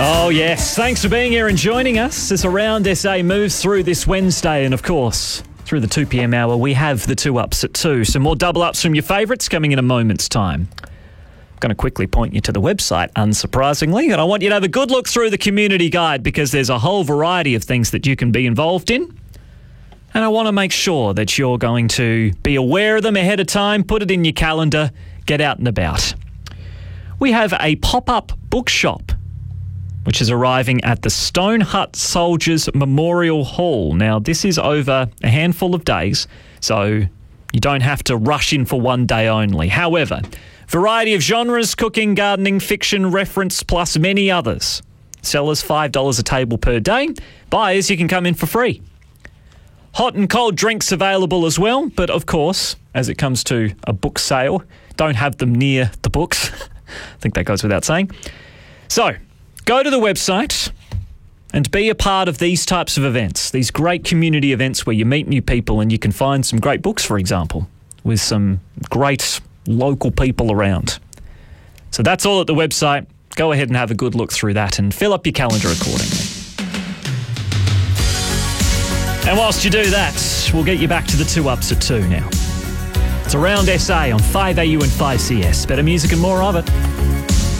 Oh, yes. Thanks for being here and joining us as Around SA moves through this Wednesday. And, of course, through the 2 p.m. hour, we have the 2-ups at 2. Some more double-ups from your favourites coming in a moment's time. I'm going to quickly point you to the website, unsurprisingly. And I want you to have a good look through the community guide because there's a whole variety of things that you can be involved in. And I want to make sure that you're going to be aware of them ahead of time, put it in your calendar, get out and about. We have a pop-up bookshop which is arriving at the Stone Hut Soldiers Memorial Hall. Now, this is over a handful of days, so you don't have to rush in for one day only. However, variety of genres, cooking, gardening, fiction, reference, plus many others. Sellers $5 a table per day. Buyers, you can come in for free. Hot and cold drinks available as well, but of course, as it comes to a book sale, don't have them near the books. I think that goes without saying. So, go to the website and be a part of these types of events, these great community events where you meet new people and you can find some great books, for example, with some great local people around. So that's all at the website. Go ahead and have a good look through that and fill up your calendar accordingly. And whilst you do that, we'll get you back to the 2-ups at 2 now. It's Around SA on 5AU and 5CS. Better music and more of it.